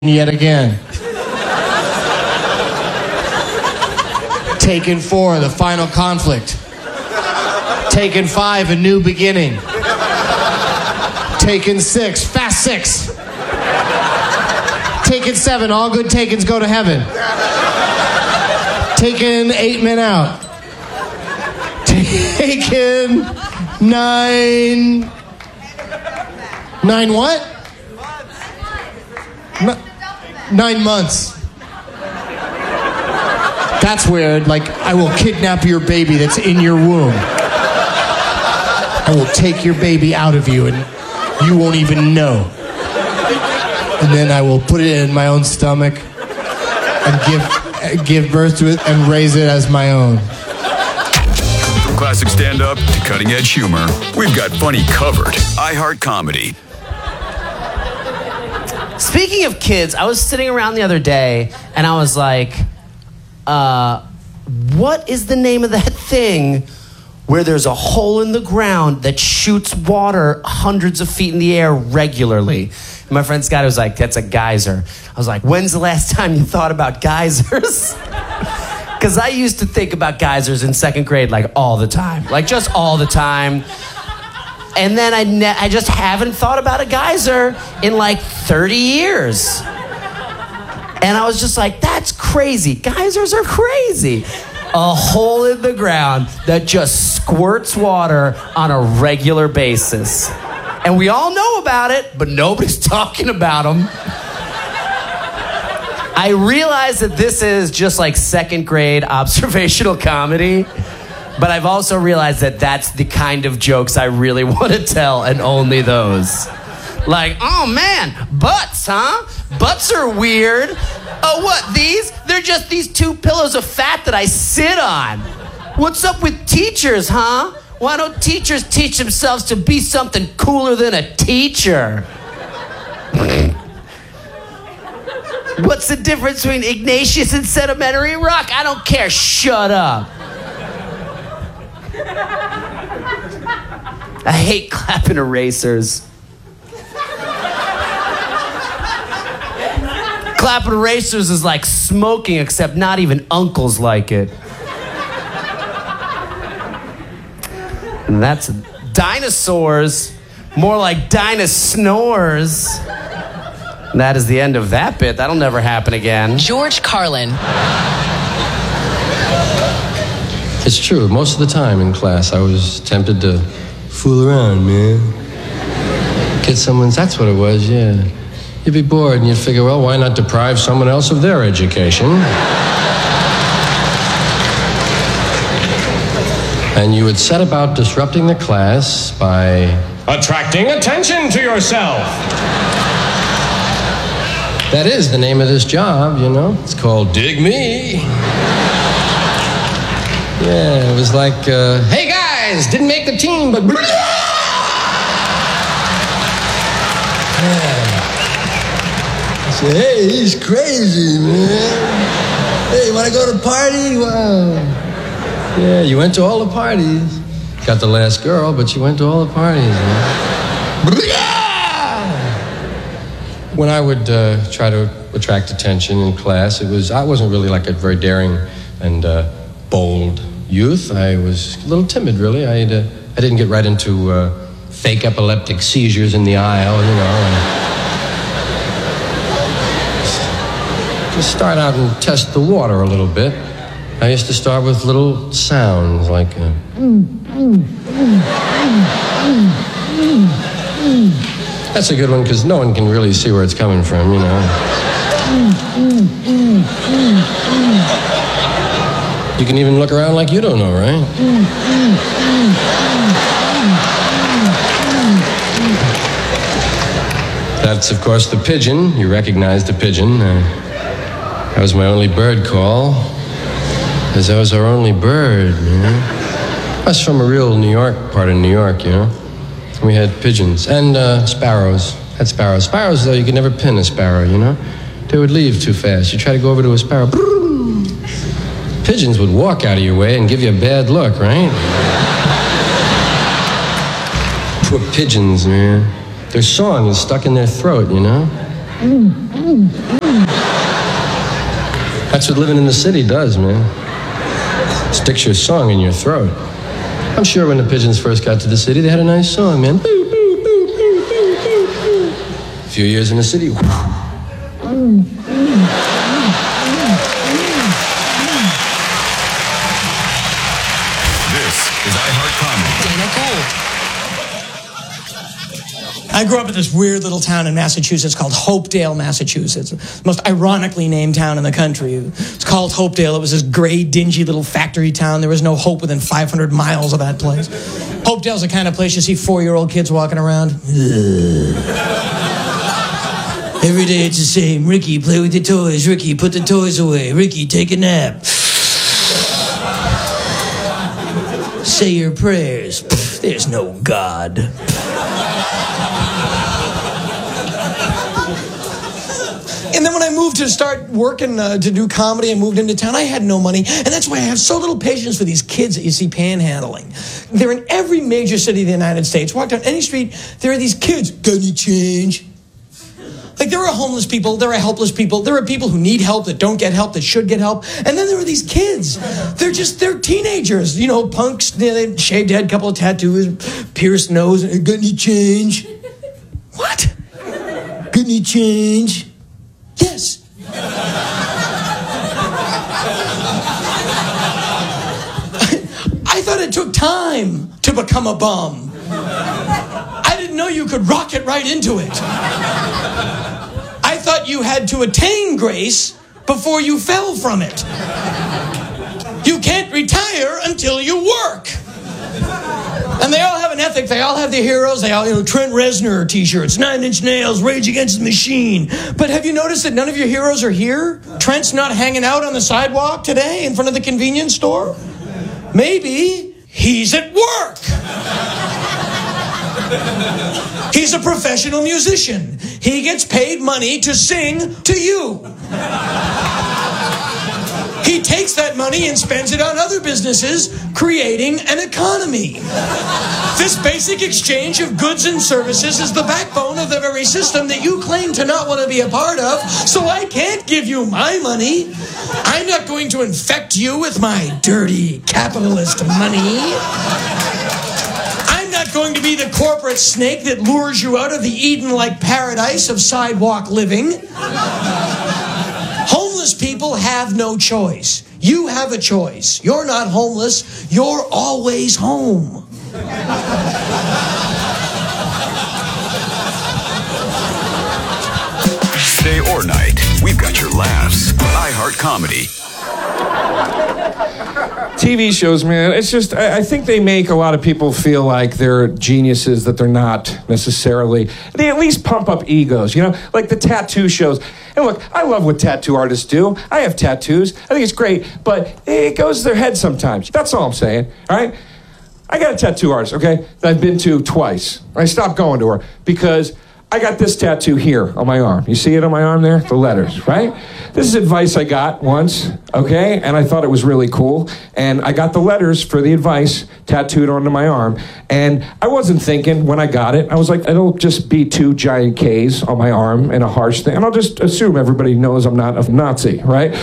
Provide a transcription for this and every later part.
yet again. Taken 4, the final conflict. Taken 5, a new beginning. Taken 6, fast 6. Taken 7, all good takens go to heaven. Taken 8 men out. Taken 9... 9 what? 9 months. That's weird. Like, I will kidnap your baby that's in your womb. I will take your baby out of you and you won't even know. And then I will put it in my own stomach and give birth to it and raise it as my own. From classic stand-up to cutting-edge humor, we've got funny covered. iHeart Comedy. Speaking of kids, I was sitting around the other day and I was like, what is the name of that thing where there's a hole in the ground that shoots water hundreds of feet in the air regularly? And my friend Scott was like, that's a geyser. I was like, when's the last time you thought about geysers? Because I used to think about geysers in second grade like all the time. Like just all the time. And then I just haven't thought about a geyser in like 30 years. And I was just like, that's crazy. Geysers are crazy. A hole in the ground that just squirts water on a regular basis. And we all know about it, but nobody's talking about them. I realize that this is just like second grade observational comedy. But I've also realized that that's the kind of jokes I really want to tell, and only those. Like, oh man, butts, huh? Butts are weird. Oh, what, these? They're just these 2 pillows of fat that I sit on. What's up with teachers, huh? Why don't teachers teach themselves to be something cooler than a teacher? What's the difference between Ignatius and Sedimentary Rock? I don't care, shut up. I hate clapping erasers. Clapping erasers is like smoking, except not even uncles like it. And that's dinosaurs, more like dinosaurs. And that is the end of that bit. That'll never happen again. George Carlin. It's true. Most of the time in class, I was tempted to fool around, man. Get someone's, that's what it was, yeah. You'd be bored and you'd figure, well, why not deprive someone else of their education? And you would set about disrupting the class by attracting attention to yourself. That is the name of this job, you know. It's called Dig Me. Yeah, it was like, hey guys, didn't make the team, but... Yeah. I said, hey, he's crazy, man. Hey, you want to go to the party? Wow. Yeah, you went to all the parties. Got the last girl, but you went to all the parties, man. When I would try to attract attention in class, I wasn't really like a very daring and bold youth. I was a little timid, really. I didn't get right into fake epileptic seizures in the aisle, you know. And just start out and test the water a little bit. I used to start with little sounds like... That's a good one because no one can really see where it's coming from, you know. You can even look around like you don't know, right? That's, of course, the pigeon. You recognize the pigeon. That was my only bird call. Because that was our only bird, you know. I was from a real New York part of New York, you know. We had pigeons and sparrows. Had sparrows. Sparrows, though, you could never pin a sparrow, you know. They would leave too fast. You try to go over to a sparrow. Pigeons would walk out of your way and give you a bad look, right? Poor pigeons, man. Their song is stuck in their throat, you know. That's what living in the city does, man. Sticks your song in your throat. I'm sure when the pigeons first got to the city, they had a nice song, man. A few years in the city. This is iHeart Comedy. Dana Gould. I grew up in this weird little town in Massachusetts called Hopedale, Massachusetts. The most ironically named town in the country. It's called Hopedale. It was this gray, dingy little factory town. There was no hope within 500 miles of that place. Hopedale's the kind of place you see 4-year-old kids walking around. Every day it's the same. Ricky, play with the toys. Ricky, put the toys away. Ricky, take a nap. Say your prayers. There's no God. And then when I moved to start working to do comedy and moved into town, I had no money. And that's why I have so little patience for these kids that you see panhandling. They're in every major city of the United States. Walk down any street, there are these kids. Got any change? Like, there are homeless people, there are helpless people, there are people who need help that don't get help, that should get help. And then there are these kids. They're teenagers, you know, punks. They shaved head, couple of tattoos, pierced nose. Got any change? What? Got any change? Yes. I thought it took time to become a bum. I didn't know you could rocket right into it. I thought you had to attain grace before you fell from it. You can't retire until you work. And they all have an ethic. They all have their heroes. They all, Trent Reznor t-shirts, 9 Inch Nails, Rage Against the Machine. But have you noticed that none of your heroes are here? Trent's not hanging out on the sidewalk today in front of the convenience store. Maybe he's at work. He's a professional musician. He gets paid money to sing to you. He takes that money and spends it on other businesses, creating an economy. This basic exchange of goods and services is the backbone of the very system that you claim to not want to be a part of, so I can't give you my money. I'm not going to infect you with my dirty capitalist money. I'm not going to be the corporate snake that lures you out of the Eden-like paradise of sidewalk living. Homeless people have no choice. You have a choice. You're not homeless. You're always home. Day or night, we've got your laughs. iHeart Comedy. TV shows, man, it's just, I think they make a lot of people feel like they're geniuses that they're not necessarily. They at least pump up egos, like the tattoo shows. And look, I love what tattoo artists do. I have tattoos. I think it's great, but it goes to their head sometimes. That's all I'm saying, all right? I got a tattoo artist, okay, that I've been to twice. I stopped going to her because I got this tattoo here on my arm. You see it on my arm there? The letters, right? This is advice I got once, okay? And I thought it was really cool. And I got the letters for the advice tattooed onto my arm. And I wasn't thinking when I got it. I was like, it'll just be 2 giant K's on my arm and a harsh thing. And I'll just assume everybody knows I'm not a Nazi, right?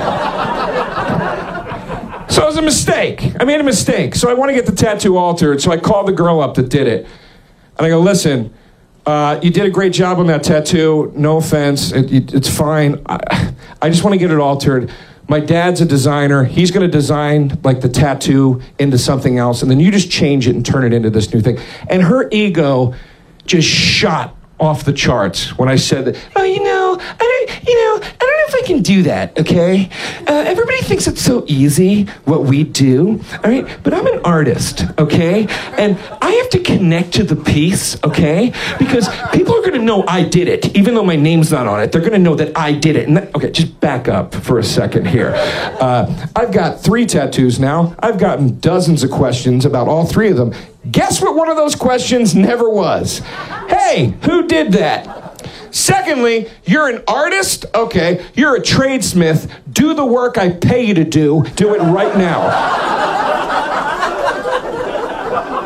So it was a mistake. I made a mistake. So I want to get the tattoo altered. So I called the girl up that did it. And I go, listen, you did a great job on that tattoo. No offense. It's fine. I just want to get it altered. My dad's a designer. He's going to design like the tattoo into something else, and then you just change it and turn it into this new thing. And her ego just shot off the charts when I said that. Oh, I don't know if I can do that. Okay, everybody thinks it's so easy what we do. All right, but I'm an artist. Okay, and I have to connect to the piece. Okay, because people are going to know I did it, even though my name's not on it. They're going to know that I did it. And okay, just back up for a second here. I've got 3 tattoos now. I've gotten dozens of questions about all 3 of them. Guess what one of those questions never was? Hey, who did that? Secondly, you're an artist? Okay, you're a tradesmith. Do the work I pay you to do. Do it right now.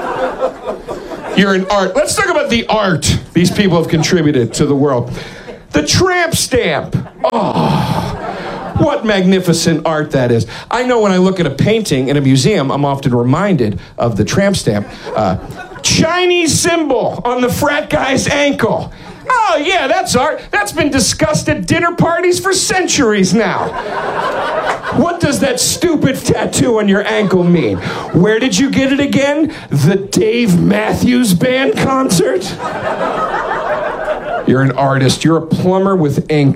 You're an art. Let's talk about the art these people have contributed to the world. The tramp stamp. Oh, what magnificent art that is. I know when I look at a painting in a museum, I'm often reminded of the tramp stamp. Chinese symbol on the frat guy's ankle. Oh, yeah, that's art. That's been discussed at dinner parties for centuries now. What does that stupid tattoo on your ankle mean? Where did you get it again? The Dave Matthews Band concert? You're an artist. You're a plumber with ink.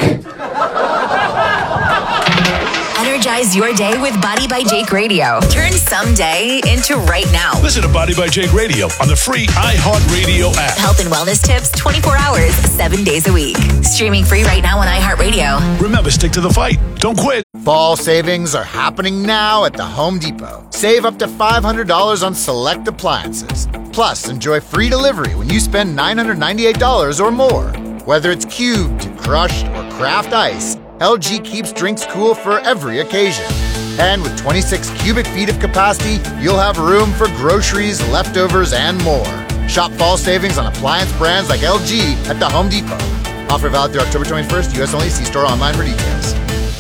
Energize your day with Body by Jake Radio. Turn someday into right now. Listen to Body by Jake Radio on the free iHeartRadio app. Health and wellness tips 24 hours, 7 days a week. Streaming free right now on iHeartRadio. Remember, stick to the fight. Don't quit. Fall savings are happening now at the Home Depot. Save up to $500 on select appliances. Plus, enjoy free delivery when you spend $998 or more. Whether it's cubed, crushed, or craft ice, LG keeps drinks cool for every occasion. And with 26 cubic feet of capacity, you'll have room for groceries, leftovers, and more. Shop fall savings on appliance brands like LG at the Home Depot. Offer valid through October 21st, U.S. only. See store online for details.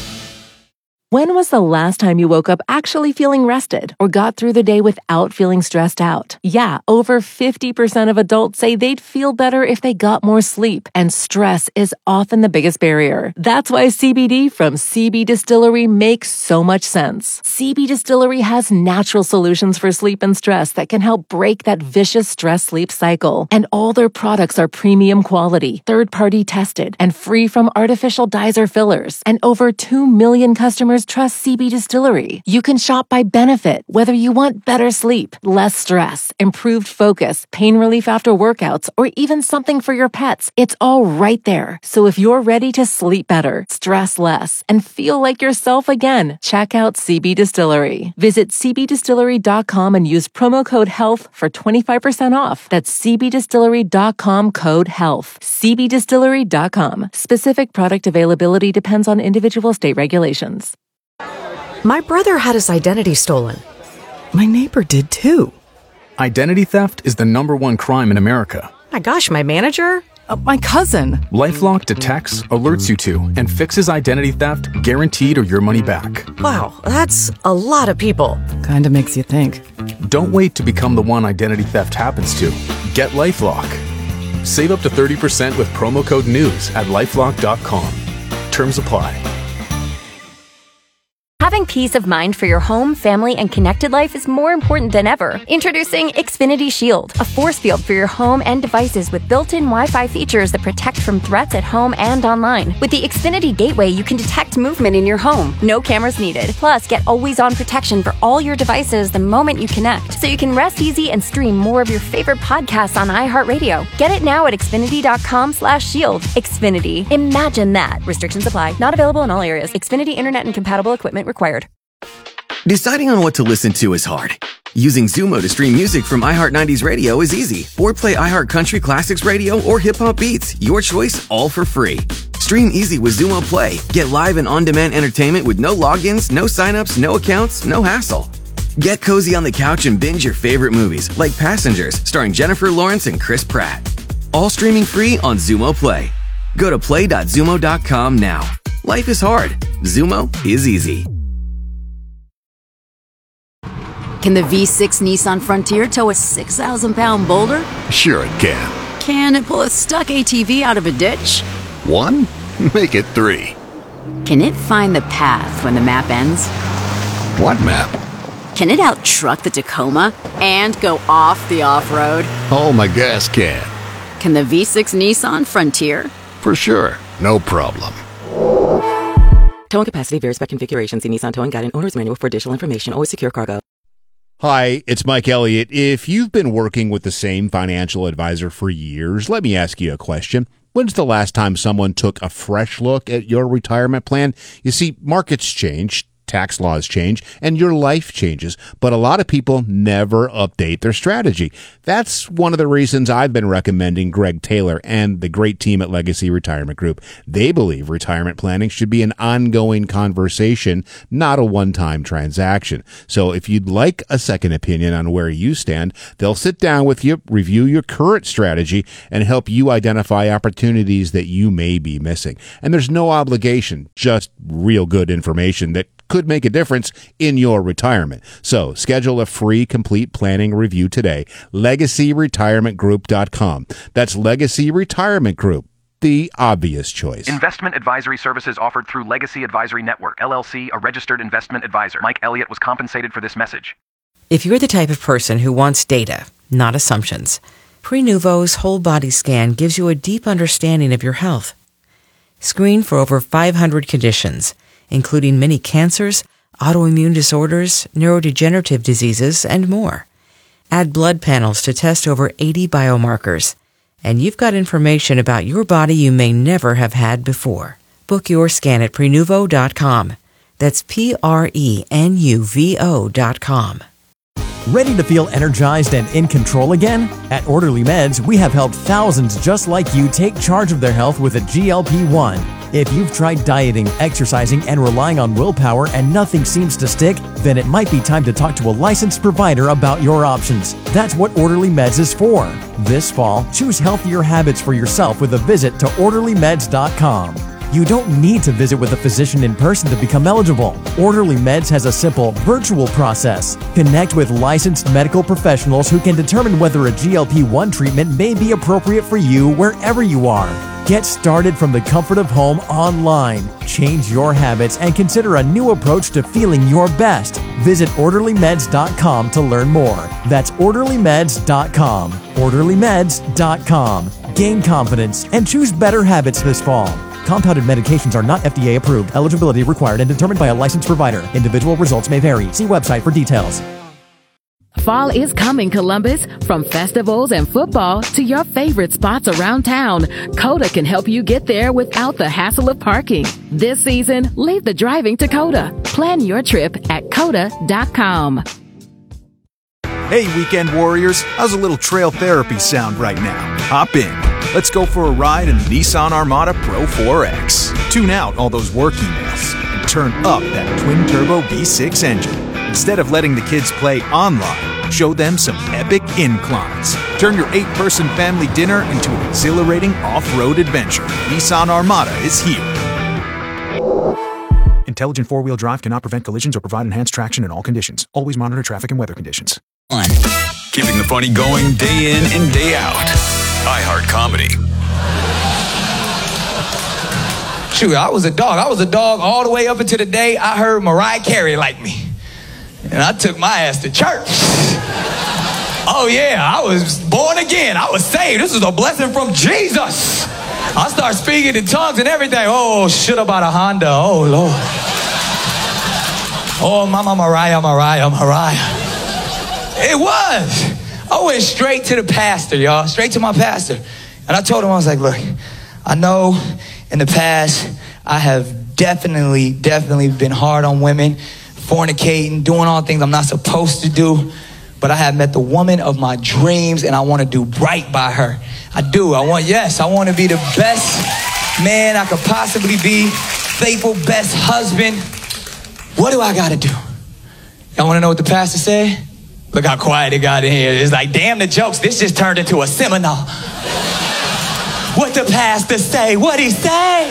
When was the last time you woke up actually feeling rested or got through the day without feeling stressed out? Yeah, over 50% of adults say they'd feel better if they got more sleep, and stress is often the biggest barrier. That's why CBD from CB Distillery makes so much sense. CB Distillery has natural solutions for sleep and stress that can help break that vicious stress-sleep cycle. And all their products are premium quality, third-party tested, and free from artificial dyes or fillers. And over 2 million customers trust CB Distillery. You can shop by benefit, whether you want better sleep, less stress, improved focus, pain relief after workouts, or even something for your pets. It's all right there. So if you're ready to sleep better, stress less, and feel like yourself again, check out CB Distillery. Visit cbdistillery.com and use promo code HEALTH for 25% off. That's cbdistillery.com code HEALTH. cbdistillery.com. Specific product availability depends on individual state regulations. My brother had his identity stolen. My neighbor did too. Identity theft is the #1 crime in America. My gosh, my manager? My cousin. LifeLock detects, alerts you to, and fixes identity theft guaranteed or your money back. Wow, that's a lot of people. Kinda makes you think. Don't wait to become the one identity theft happens to. Get LifeLock. Save up to 30% with promo code NEWS at LifeLock.com. Terms apply. Having peace of mind for your home, family, and connected life is more important than ever. Introducing Xfinity Shield, a force field for your home and devices with built-in Wi-Fi features that protect from threats at home and online. With the Xfinity Gateway, you can detect movement in your home. No cameras needed. Plus, get always-on protection for all your devices the moment you connect, so you can rest easy and stream more of your favorite podcasts on iHeartRadio. Get it now at Xfinity.com/shield. Xfinity. Imagine that. Restrictions apply. Not available in all areas. Xfinity Internet and compatible equipment required. Deciding on what to listen to is hard. Using Zumo to stream music from iHeart 90s Radio is easy. Or play iHeart Country Classics Radio or Hip Hop Beats. Your choice, all for free. Stream easy with Zumo Play. Get live and on-demand entertainment with no logins, no signups, no accounts, no hassle. Get cozy on the couch and binge your favorite movies, like Passengers, starring Jennifer Lawrence and Chris Pratt. All streaming free on Zumo Play. Go to play.zumo.com now. Life is hard. Zumo is easy. Can the V6 Nissan Frontier tow a 6,000-pound boulder? Sure it can. Can it pull a stuck ATV out of a ditch? 1? Make it 3. Can it find the path when the map ends? What map? Can it out-truck the Tacoma and go off the off-road? Oh, my gas can. Can the V6 Nissan Frontier? For sure. No problem. Towing capacity varies by configuration. See Nissan Towing Guide and Owner's Manual for additional information. Always secure cargo. Hi, it's Mike Elliott. If you've been working with the same financial advisor for years, let me ask you a question. When's the last time someone took a fresh look at your retirement plan? You see, markets change, tax laws change, and your life changes, but a lot of people never update their strategy. That's one of the reasons I've been recommending Greg Taylor and the great team at Legacy Retirement Group. They believe retirement planning should be an ongoing conversation, not a one-time transaction. So if you'd like a second opinion on where you stand, they'll sit down with you, review your current strategy, and help you identify opportunities that you may be missing. And there's no obligation, just real good information that could make a difference in your retirement. So schedule a free complete planning review today. LegacyRetirementGroup.com. That's Legacy Retirement Group, the obvious choice. Investment advisory services offered through Legacy Advisory Network, LLC, a registered investment advisor. Mike Elliott was compensated for this message. If you're the type of person who wants data, not assumptions, Prenuvo's whole body scan gives you a deep understanding of your health. Screen for over 500 conditions, including many cancers, autoimmune disorders, neurodegenerative diseases, and more. Add blood panels to test over 80 biomarkers, and you've got information about your body you may never have had before. Book your scan at Prenuvo.com. That's Prenuvo.com. Ready to feel energized and in control again? At Orderly Meds, we have helped thousands just like you take charge of their health with a GLP-1. If you've tried dieting, exercising, and relying on willpower and nothing seems to stick, then it might be time to talk to a licensed provider about your options. That's what Orderly Meds is for. This fall, choose healthier habits for yourself with a visit to OrderlyMeds.com. You don't need to visit with a physician in person to become eligible. Orderly Meds has a simple, virtual process. Connect with licensed medical professionals who can determine whether a GLP-1 treatment may be appropriate for you wherever you are. Get started from the comfort of home online. Change your habits and consider a new approach to feeling your best. Visit OrderlyMeds.com to learn more. That's OrderlyMeds.com. OrderlyMeds.com. Gain confidence and choose better habits this fall. Compounded medications are not FDA approved. Eligibility required and determined by a licensed provider. Individual results may vary. See website for details. Fall is coming, Columbus. From festivals and football to your favorite spots around town, Coda can help you get there without the hassle of parking. This season, leave the driving to Coda. Plan your trip at Coda.com. Hey, weekend warriors. How's a little trail therapy sound right now? Hop in. Let's go for a ride in the Nissan Armada Pro 4X. Tune out all those work emails and turn up that twin-turbo V6 engine. Instead of letting the kids play online, show them some epic inclines. Turn your 8-person family dinner into an exhilarating off-road adventure. Nissan Armada is here. Intelligent four-wheel drive cannot prevent collisions or provide enhanced traction in all conditions. Always monitor traffic and weather conditions. Keeping the funny going day in and day out. iHeart Comedy. Shoot, I was a dog. I was a dog all the way up until the day I heard Mariah Carey like me. And I took my ass to church. Oh yeah, I was born again. I was saved. This is a blessing from Jesus. I start speaking in tongues and everything. Oh, shit about a Honda. Oh, Lord. Oh, Mama Mariah. It was. I went straight to the pastor, y'all. Straight to my pastor. And I told him, I was like, look, I know in the past I have definitely been hard on women, fornicating, doing all things I'm not supposed to do. But I have met the woman of my dreams and I want to do right by her. I do. I want to be the best man I could possibly be. Faithful, best husband. What do I got to do? Y'all want to know what the pastor said? Look how quiet it got in here. It's like, damn the jokes. This just turned into a seminar. What the pastor say? What'd he say?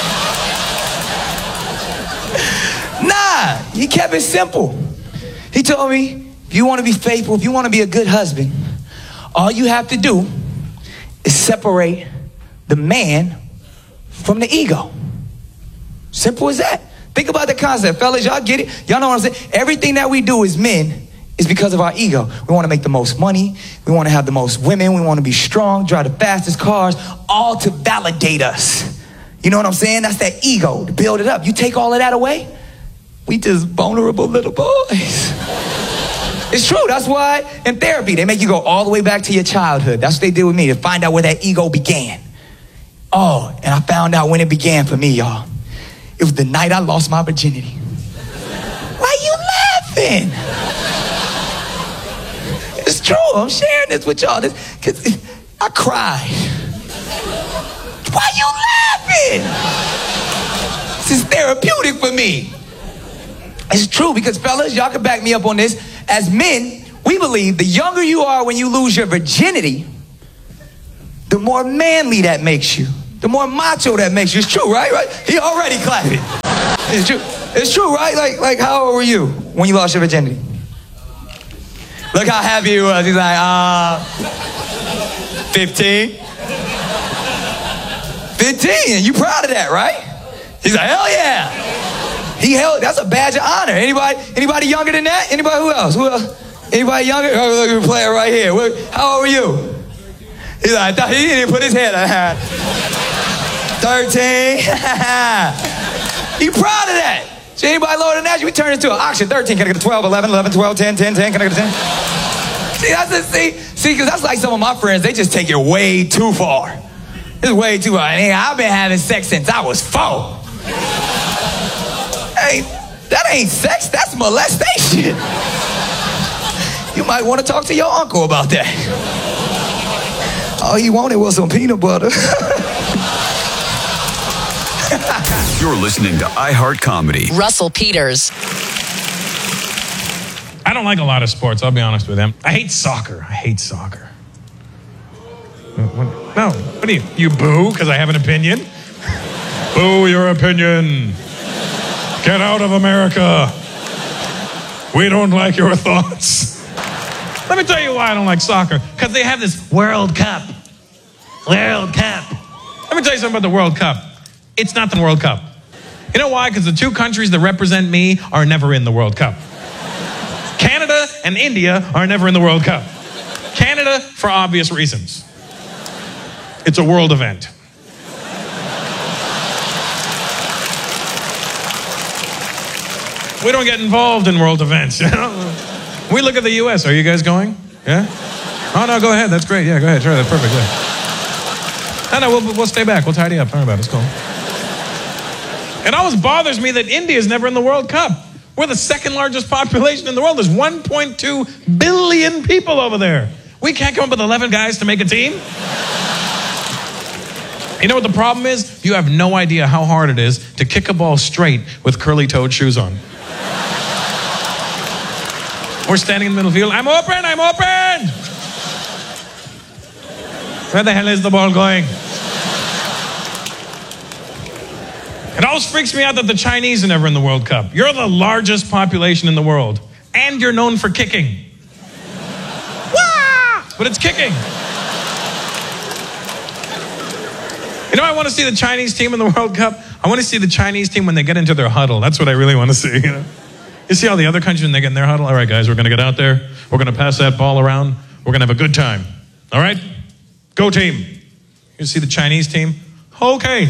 Nah, he kept it simple. He told me, if you want to be faithful, if you want to be a good husband, all you have to do is separate the man from the ego. Simple as that. Think about the concept, fellas. Y'all get it? Y'all know what I'm saying? Everything that we do as men is because of our ego. We want to make the most money. We want to have the most women. We want to be strong, drive the fastest cars, all to validate us. You know what I'm saying? That's that ego, to build it up. You take all of that away, we just vulnerable little boys. It's true. That's why in therapy, they make you go all the way back to your childhood. That's what they did with me, to find out where that ego began. Oh, and I found out when it began for me, y'all. It was the night I lost my virginity. laughing? It's true. I'm sharing this with y'all. Cause I cried. Why you laughing? This is therapeutic for me. It's true because, fellas, y'all can back me up on this. As men, we believe the younger you are when you lose your virginity, the more manly that makes you. The more macho that makes you. It's true, right? He already clapping. It's true. It's true, right? Like how old were you when you lost your virginity? Look how happy he was. He's like, 15. 15, you proud of that, right? He's like, hell yeah. That's a badge of honor. Anybody younger than that? Anybody, who else? Anybody younger? Oh, look at the player right here. How old were you? He's like, he didn't even put his head on. 13. You proud of that? So anybody lower than that, you turn into an auction. 13, can I get a 12, 11, 11, 12, 10, 10, 10, can I get a 10? See, because that's like some of my friends, they just take it way too far. It's way too far. I've been having sex since I was 4. Hey, that ain't sex, that's molestation. You might want to talk to your uncle about that. All he wanted was some peanut butter. You're listening to iHeart Comedy. Russell Peters. I don't like a lot of sports, I'll be honest with him. I hate soccer. No, what do you boo because I have an opinion? Boo your opinion. Get out of America. We don't like your thoughts. Let me tell you why I don't like soccer. Because they have this World Cup. World Cup. Let me tell you something about the World Cup. It's not the World Cup. You know why? Because the two countries that represent me are never in the World Cup. Canada and India are never in the World Cup. Canada, for obvious reasons. It's a world event. We don't get involved in world events. You know? We look at the U.S. Are you guys going? Yeah? Oh, no, go ahead. That's great. Yeah, go ahead. Sure, that's perfect. Yeah. No, we'll stay back. We'll tidy up. Don't worry about it. It's cool. It always bothers me that India is never in the World Cup. We're the second largest population in the world. There's 1.2 billion people over there. We can't come up with 11 guys to make a team. You know what the problem is? You have no idea how hard it is to kick a ball straight with curly-toed shoes on. We're standing in the middle of the field. I'm open! Where the hell is the ball going? It always freaks me out that the Chinese are never in the World Cup. You're the largest population in the world. And you're known for kicking. Wah! But it's kicking. You know, I want to see the Chinese team in the World Cup. I want to see the Chinese team when they get into their huddle. That's what I really want to see. You know? You see all the other countries when they get in their huddle? All right, guys, we're going to get out there. We're going to pass that ball around. We're going to have a good time. All right? Go team. You see the Chinese team? Okay.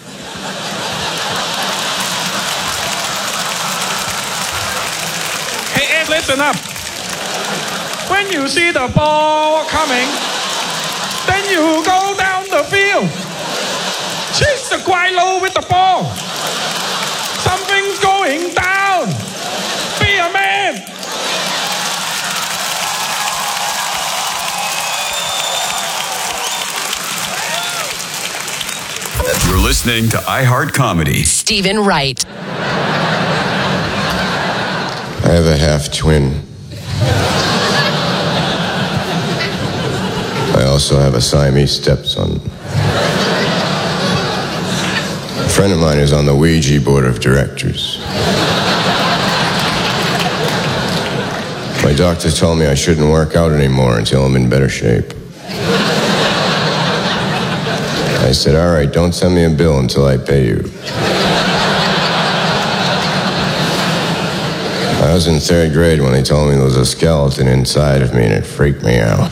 Hey, Ed, listen up. When you see the ball coming, then you go down the field. Chase the Guaylo with the ball. Something's going down. Be a man. You're listening to iHeart Comedy. Stephen Wright. I have a half-twin. I also have a Siamese stepson. A friend of mine is on the Ouija board of directors. My doctor told me I shouldn't work out anymore until I'm in better shape. I said, all right, don't send me a bill until I pay you. I was in 3rd grade when they told me there was a skeleton inside of me, and it freaked me out.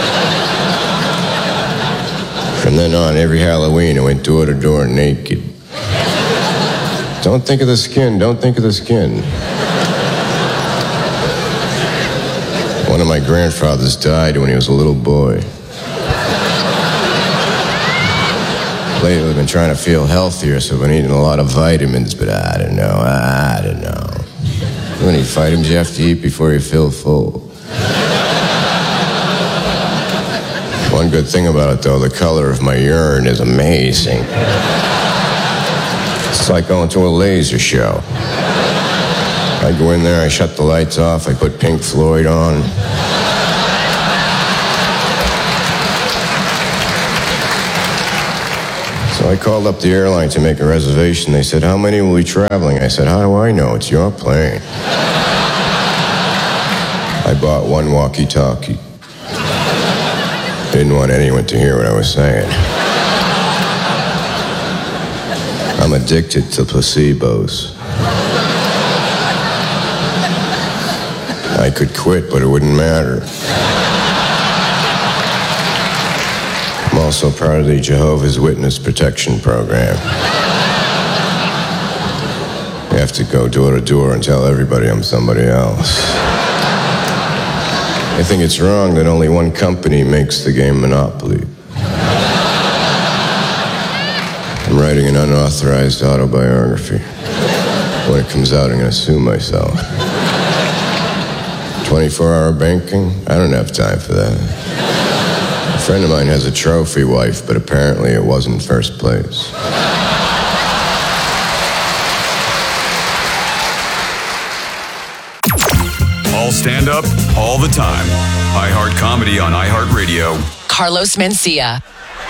From then on, every Halloween, I went door to door naked. Don't think of the skin, don't think of the skin. One of my grandfathers died when he was a little boy. Lately, I've been trying to feel healthier, so I've been eating a lot of vitamins, but I don't know. How many items you have to eat before you feel full? One good thing about it, though, the color of my urine is amazing. It's like going to a laser show. I go in there, I shut the lights off, I put Pink Floyd on. So I called up the airline to make a reservation. They said, how many will be traveling? I said, how do I know? It's your plane. I bought one walkie-talkie. Didn't want anyone to hear what I was saying. I'm addicted to placebos. I could quit, but it wouldn't matter. I'm also part of the Jehovah's Witness Protection Program. You have to go door to door and tell everybody I'm somebody else. I think it's wrong that only one company makes the game Monopoly. I'm writing an unauthorized autobiography. When it comes out, I'm going to sue myself. 24-hour banking? I don't have time for that. A friend of mine has a trophy wife, but apparently it wasn't first place. All stand up, all the time. iHeart Comedy on iHeartRadio. Carlos Mencia.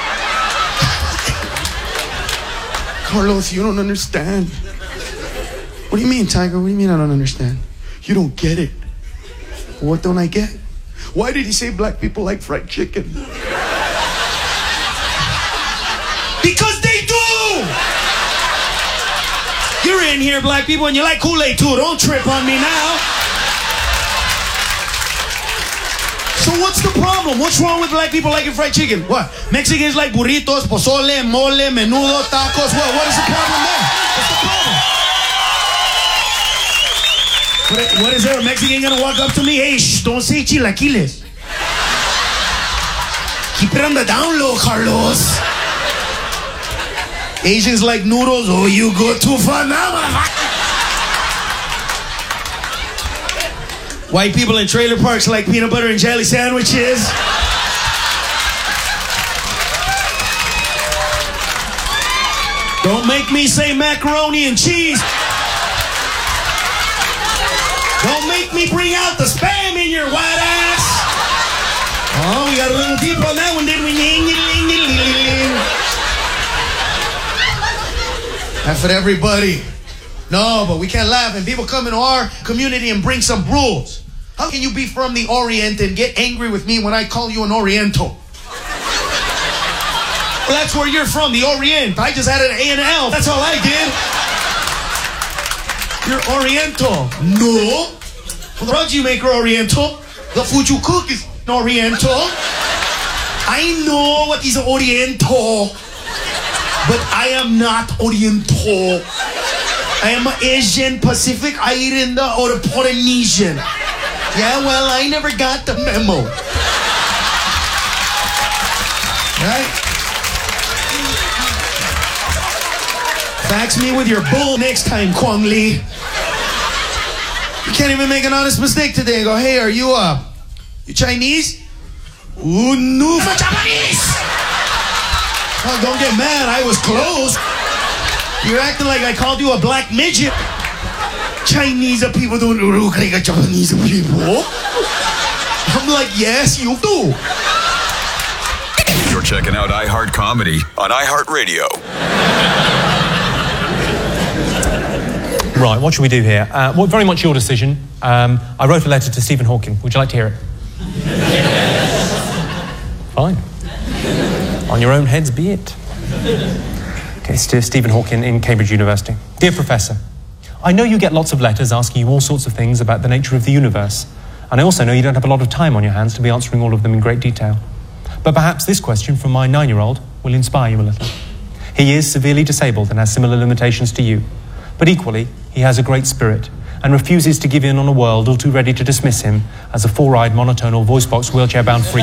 Carlos, you don't understand. What do you mean, Tiger? What do you mean I don't understand? You don't get it. What don't I get? Why did he say black people like fried chicken? Because they do! You're in here, black people, and you like Kool-Aid too. Don't trip on me now. So what's the problem? What's wrong with black people liking fried chicken? What? Mexicans like burritos, pozole, mole, menudo, tacos. What is the problem there? What's the problem? What is there? A Mexican gonna walk up to me? Hey, shh, don't say chilaquiles. Keep it on the down low, Carlos. Asians like noodles. Oh, you go too far now, motherfucker. White people in trailer parks like peanut butter and jelly sandwiches. Don't make me say macaroni and cheese. Don't make me bring out the spam in your white ass. Oh, we got a little deep on that one, didn't we? Laugh at everybody. No, but we can't laugh. And people come into our community and bring some rules. How can you be from the Orient and get angry with me when I call you an Oriental? Well, that's where you're from, the Orient. I just had an A and an L. That's all I did. You're Oriental. No. Well, what do you make Oriental? The food you cook is Oriental. I know what is Oriental, but I am not Oriental. I am Asian, Pacific Islander, or Polynesian. Yeah, well, I never got the memo. Right? Fax me with your bull next time, Kwang Lee. You can't even make an honest mistake today and go, hey, are you Chinese? Ooh, no, for Japanese! Oh, don't get mad, I was close. You're acting like I called you a black midget. Chinese people don't look like Japanese people. I'm like, yes, you do. You're checking out iHeart Comedy on iHeartRadio. Right, what should we do here? Well, very much your decision. I wrote a letter to Stephen Hawking. Would you like to hear it? Fine. On your own heads be it. Okay, it's to Stephen Hawking in Cambridge University. Dear Professor, I know you get lots of letters asking you all sorts of things about the nature of the universe. And I also know you don't have a lot of time on your hands to be answering all of them in great detail. But perhaps this question from my 9-year-old will inspire you a little. He is severely disabled and has similar limitations to you. But equally, he has a great spirit and refuses to give in on a world all too ready to dismiss him as a four-eyed, monotonal, voice-box, wheelchair-bound freak.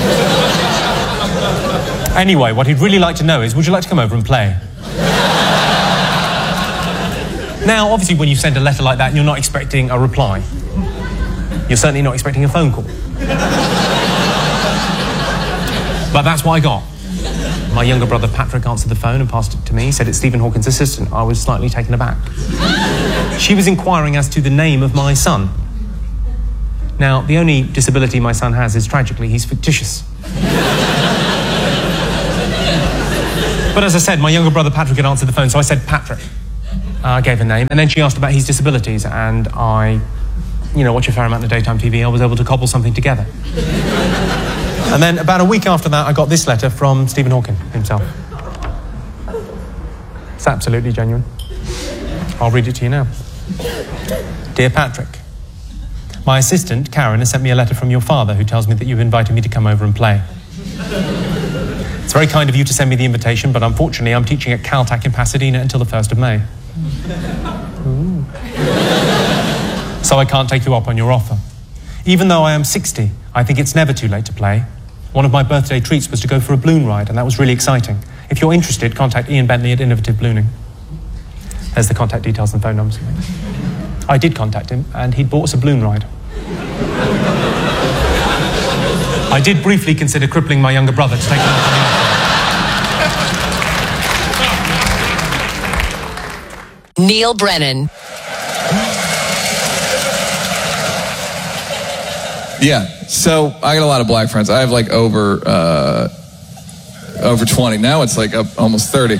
Anyway, what he'd really like to know is, would you like to come over and play? Now, obviously, when you send a letter like that, you're not expecting a reply. You're certainly not expecting a phone call. But that's what I got. My younger brother Patrick answered the phone and passed it to me. He said, "It's Stephen Hawking's assistant." I was slightly taken aback. She was inquiring as to the name of my son. Now, the only disability my son has is, tragically, he's fictitious. But as I said, my younger brother Patrick had answered the phone, so I said Patrick. I gave a name, and then she asked about his disabilities, and I, watch a fair amount of daytime TV. I was able to cobble something together. And then about a week after that, I got this letter from Stephen Hawking himself. It's absolutely genuine. I'll read it to you now. Dear Patrick, my assistant, Karen, has sent me a letter from your father who tells me that you've invited me to come over and play. It's very kind of you to send me the invitation, but unfortunately I'm teaching at Caltech in Pasadena until the 1st of May. Ooh. So I can't take you up on your offer. Even though I am 60, I think it's never too late to play. One of my birthday treats was to go for a balloon ride, and that was really exciting. If you're interested, contact Ian Bentley at Innovative Ballooning. There's the contact details and phone numbers. I did contact him, and he'd bought us a balloon ride. I did briefly consider crippling my younger brother to take him up on the offer. Neil Brennan. Yeah, so I got a lot of black friends. I have like over 20. Now it's like up almost 30.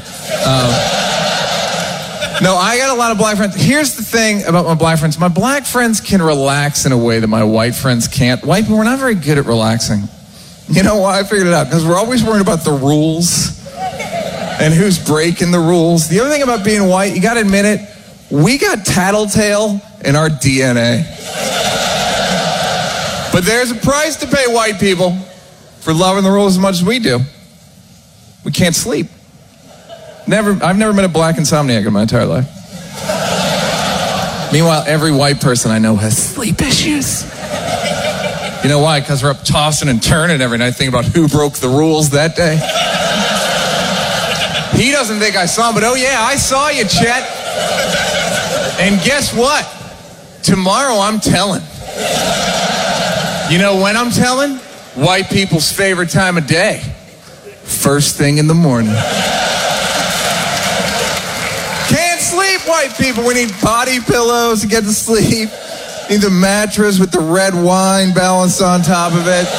No, I got a lot of black friends. Here's the thing about my black friends. My black friends can relax in a way that my white friends can't. White people, we're not very good at relaxing. You know why? I figured it out. Because we're always worried about the rules and who's breaking the rules. The other thing about being white, you got to admit it, we got tattletale in our DNA. But there's a price to pay, white people, for loving the rules as much as we do. We can't sleep. I've never met a black insomniac in my entire life. Meanwhile, every white person I know has sleep issues. You know why? Because we're up tossing and turning every night thinking about who broke the rules that day. He doesn't think I saw him, but oh yeah, I saw you, Chet. And guess what? Tomorrow I'm telling. You know when I'm telling? White people's favorite time of day. First thing in the morning. Can't sleep, white people. We need body pillows to get to sleep. Need the mattress with the red wine balanced on top of it.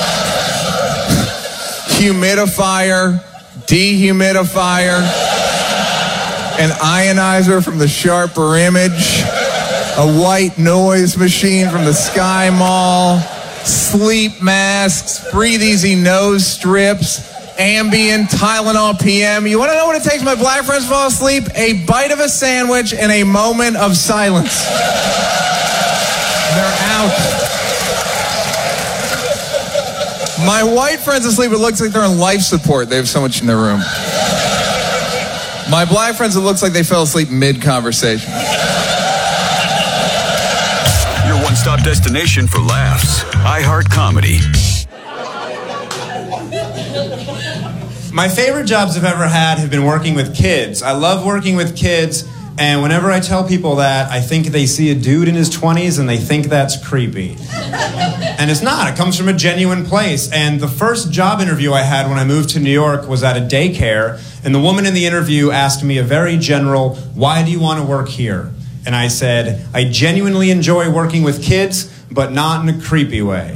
Humidifier, dehumidifier, an ionizer from the Sharper Image, a white noise machine from the Sky Mall, sleep masks, breathe easy nose strips, Ambien, Tylenol PM. You want to know what it takes my black friends to fall asleep? A bite of a sandwich and a moment of silence. They're out. My white friends asleep, it looks like they're on life support. They have so much in their room. My black friends, it looks like they fell asleep mid-conversation. Your one-stop destination for laughs. iHeart Comedy. My favorite jobs I've ever had have been working with kids. I love working with kids, and whenever I tell people that, I think they see a dude in his 20s and they think that's creepy. And it's not. It comes from a genuine place. And the first job interview I had when I moved to New York was at a daycare, and the woman in the interview asked me a very general, "Why do you want to work here?" And I said, "I genuinely enjoy working with kids, but not in a creepy way."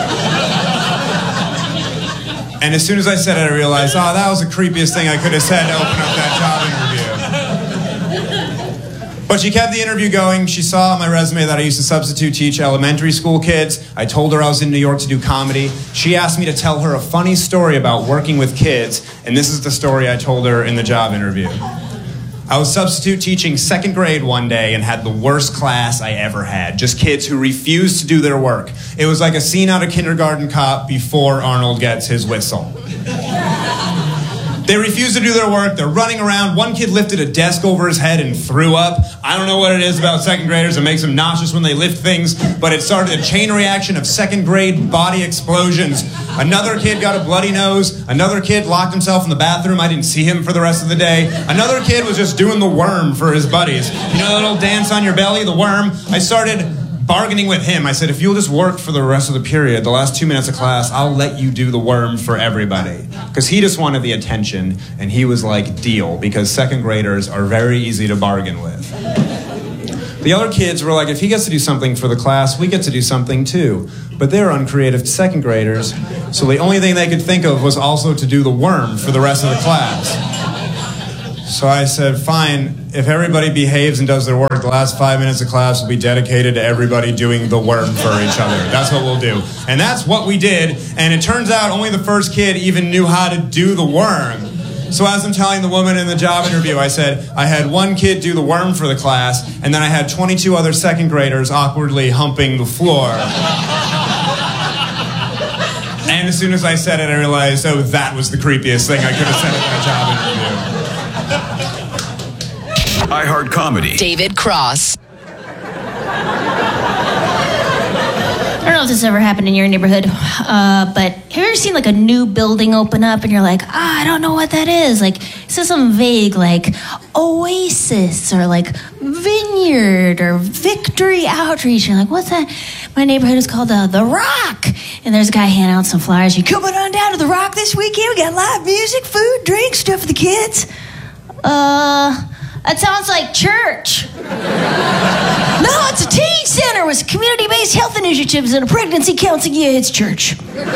And as soon as I said it, I realized, that was the creepiest thing I could have said to open up that job interview. But she kept the interview going. She saw on my resume that I used to substitute teach elementary school kids. I told her I was in New York to do comedy. She asked me to tell her a funny story about working with kids, and this is the story I told her in the job interview. I was substitute teaching second grade one day and had the worst class I ever had. Just kids who refused to do their work. It was like a scene out of Kindergarten Cop before Arnold gets his whistle. They refused to do their work. They're running around. One kid lifted a desk over his head and threw up. I don't know what it is about second graders. It makes them nauseous when they lift things, but it started a chain reaction of second grade body explosions. Another kid got a bloody nose. Another kid locked himself in the bathroom. I didn't see him for the rest of the day. Another kid was just doing the worm for his buddies. You know that little dance on your belly, the worm? I started bargaining with him. I said, if you'll just work for the rest of the period, the last 2 minutes of class, I'll let you do the worm for everybody. Because he just wanted the attention, and he was like, deal, because second graders are very easy to bargain with. The other kids were like, if he gets to do something for the class, we get to do something too. But they're uncreative second graders, so the only thing they could think of was also to do the worm for the rest of the class. So I said, fine, if everybody behaves and does their work, the last 5 minutes of class will be dedicated to everybody doing the worm for each other. That's what we'll do. And that's what we did. And it turns out only the first kid even knew how to do the worm. So as I'm telling the woman in the job interview, I said, I had one kid do the worm for the class, and then I had 22 other second graders awkwardly humping the floor. And as soon as I said it, I realized, oh, that was the creepiest thing I could have said at that job interview. iHeart Comedy. David Cross. I don't know if this ever happened in your neighborhood, but have you ever seen like a new building open up and you're like, I don't know what that is? Like, it says something vague like Oasis or like Vineyard or Victory Outreach. You're like, what's that? My neighborhood is called The Rock. And there's a guy handing out some flyers. You coming on down to The Rock this weekend? We got live music, food, drinks, stuff for the kids. That sounds like church. No, it's a teen center with community-based health initiatives and a pregnancy counseling. Yeah, it's church.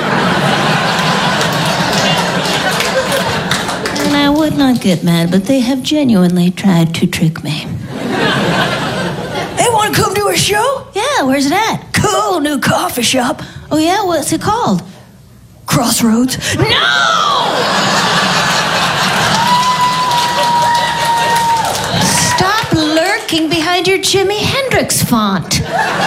And I would not get mad, but they have genuinely tried to trick me. Hey, want to come to a show? Yeah, where's it at? Cool, new coffee shop. Oh yeah, what's it called? Crossroads. No! Stop lurking behind your Jimi Hendrix font.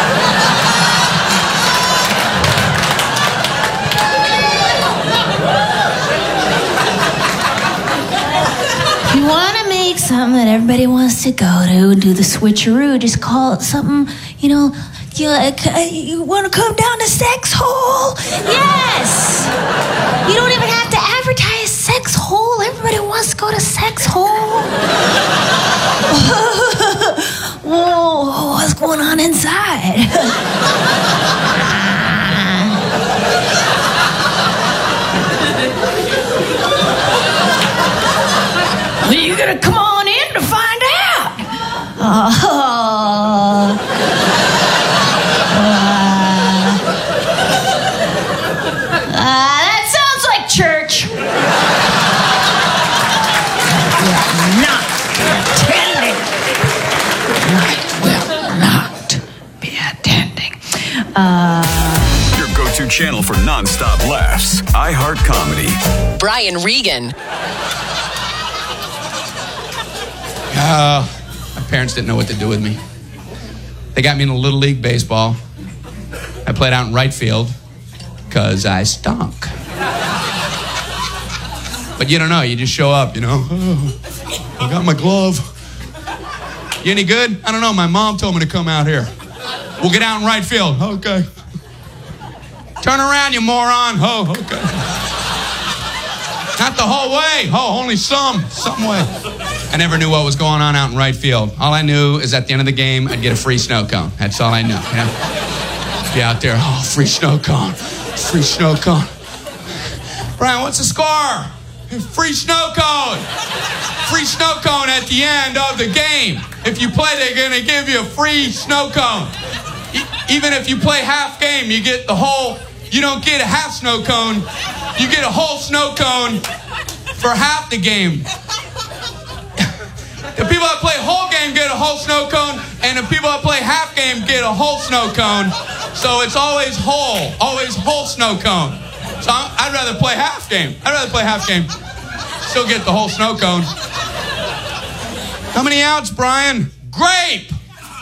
If you want to make something that everybody wants to go to and do the switcheroo, just call it something, you want to come down to Sex Hole? Yes! You don't even have to advertise Sex Hole. Everybody wants to go to Sex Hole. Whoa, what's going on inside? Well, you're gonna come on in to find out. That sounds like church. Not be attending. Your go-to channel for non-stop laughs. iHeart Comedy. Brian Regan. My parents didn't know what to do with me. They got me in a Little League baseball. I played out in right field because I stunk. But you don't know, you just show up, you know. Oh, I got my glove. You any good? I don't know, my mom told me to come out here. We'll get out in right field. Okay. Turn around, you moron. Oh, okay. Not the whole way. Oh, only some way. I never knew what was going on out in right field. All I knew is at the end of the game, I'd get a free snow cone. That's all I knew. You know? Be out there, oh, free snow cone. Free snow cone. Brian, what's the score? Free snow cone. Free snow cone at the end of the game. If you play, they're going to give you a free snow cone. Even if you play half game, you get the whole, you don't get a half snow cone. You get a whole snow cone for half the game. The people that play whole game get a whole snow cone, and the people that play half game get a whole snow cone. So it's always whole snow cone. So I'd rather play half game. Still get the whole snow cone. How many outs, Brian? Grape!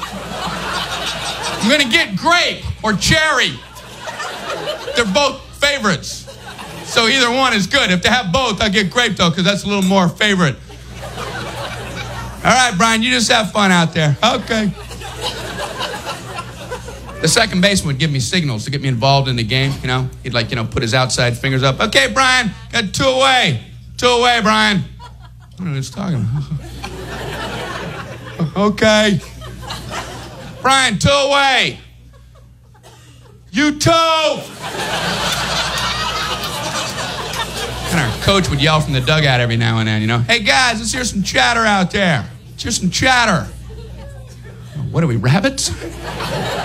I'm gonna get grape or cherry. They're both favorites. So either one is good. If they have both, I'll get grape, though, because that's a little more favorite. All right, Brian, you just have fun out there. Okay. The second baseman would give me signals to get me involved in the game, you know. He'd, like, you know, put his outside fingers up. Okay, Brian, got 2 away. 2 away, Brian. I don't know what he's talking about. Okay. Brian, 2 away. You 2. And our coach would yell from the dugout every now and then, you know. Hey, guys, let's hear some chatter out there. Let's hear some chatter. What are we, rabbits?